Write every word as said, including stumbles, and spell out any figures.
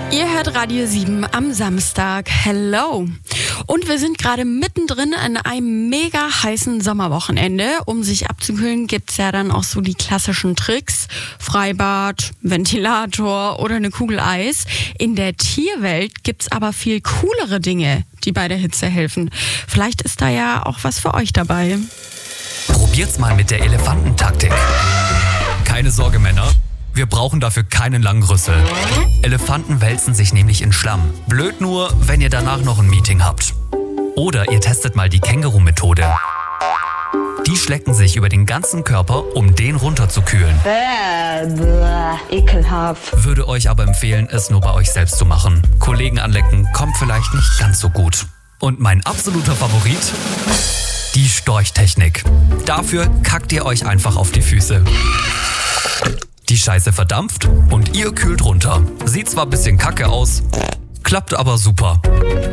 Ihr hört Radio sieben am Samstag. Hello. Und wir sind gerade mittendrin an einem mega heißen Sommerwochenende. Um sich abzukühlen gibt's ja dann auch so die klassischen Tricks. Freibad, Ventilator oder eine Kugel Eis. In der Tierwelt gibt's aber viel coolere Dinge, die bei der Hitze helfen. Vielleicht ist da ja auch was für euch dabei. Probiert's mal mit der Elefantentaktik. Keine Sorge, Männer. Wir brauchen dafür keinen langen Rüssel. Elefanten wälzen sich nämlich in Schlamm. Blöd nur, wenn ihr danach noch ein Meeting habt. Oder ihr testet mal die Känguru-Methode. Die schlecken sich über den ganzen Körper, um den runterzukühlen. Bäh, bäh, ekelhaft. Würde euch aber empfehlen, es nur bei euch selbst zu machen. Kollegen anlecken kommt vielleicht nicht ganz so gut. Und mein absoluter Favorit? Die Storchtechnik. Dafür kackt ihr euch einfach auf die Füße. Die Scheiße verdampft und ihr kühlt runter. Sieht zwar ein bisschen kacke aus, klappt aber super.